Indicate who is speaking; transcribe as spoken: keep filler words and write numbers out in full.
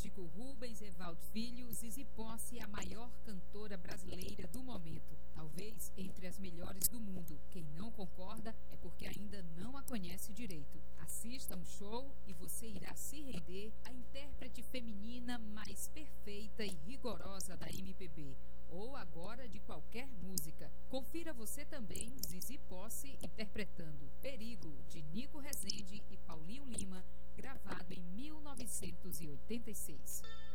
Speaker 1: acústico Rubens Evaldo Filho, Zizi Posse é a maior cantora brasileira do momento, talvez entre as melhores do mundo. Quem não concorda é porque ainda não a conhece direito. Assista um show e você irá se render à intérprete feminina mais perfeita e rigorosa da M P B, ou agora de qualquer música. Confira você também Zizi Posse interpretando Perigo, de Nico Rezende e Paulinho Lima, gravado em mil novecentos e oitenta e seis.